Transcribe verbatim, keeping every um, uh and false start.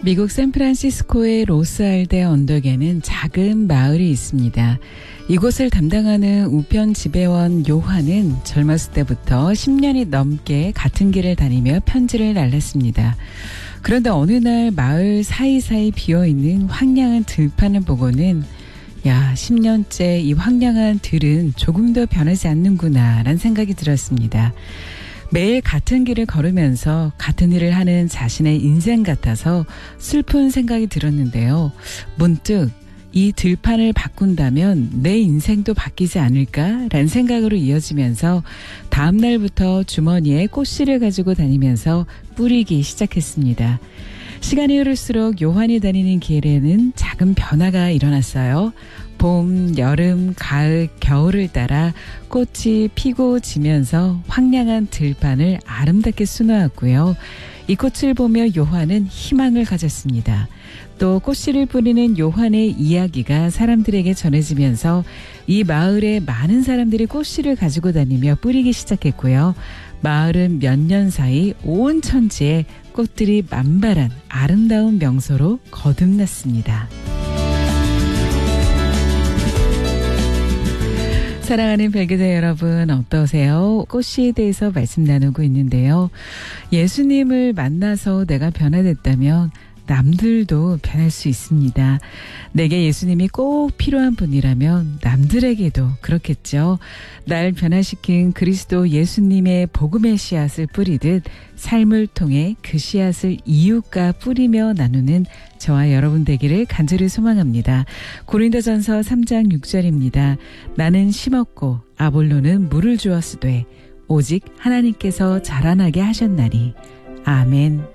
미국 샌프란시스코의 로스알데 언덕에는 작은 마을이 있습니다. 이곳을 담당하는 우편 지배원 요한은 젊었을 때부터 십 년이 넘게 같은 길을 다니며 편지를 날랐습니다. 그런데 어느 날 마을 사이사이 비어있는 황량한 들판을 보고는 야, 십 년째 이 황량한 들은 조금도 변하지 않는구나 라는 생각이 들었습니다. 매일 같은 길을 걸으면서 같은 일을 하는 자신의 인생 같아서 슬픈 생각이 들었는데요. 문득 이 들판을 바꾼다면 내 인생도 바뀌지 않을까라는 생각으로 이어지면서 다음 날부터 주머니에 꽃씨를 가지고 다니면서 뿌리기 시작했습니다. 시간이 흐를수록 요한이 다니는 길에는 작은 변화가 일어났어요. 봄, 여름, 가을, 겨울을 따라 꽃이 피고 지면서 황량한 들판을 아름답게 수놓았고요. 이 꽃을 보며 요한은 희망을 가졌습니다. 또 꽃씨를 뿌리는 요한의 이야기가 사람들에게 전해지면서 이 마을에 많은 사람들이 꽃씨를 가지고 다니며 뿌리기 시작했고요. 마을은 몇 년 사이 온 천지에 꽃들이 만발한 아름다운 명소로 거듭났습니다. 사랑하는 별교자 여러분 어떠세요? 꽃씨에 대해서 말씀 나누고 있는데요. 예수님을 만나서 내가 변화됐다면 남들도 변할 수 있습니다. 내게 예수님이 꼭 필요한 분이라면 남들에게도 그렇겠죠. 날 변화시킨 그리스도 예수님의 복음의 씨앗을 뿌리듯 삶을 통해 그 씨앗을 이웃과 뿌리며 나누는 저와 여러분 되기를 간절히 소망합니다. 고린도전서 삼 장 육 절입니다. 나는 심었고 아볼로는 물을 주었으되 오직 하나님께서 자라나게 하셨나니. 아멘.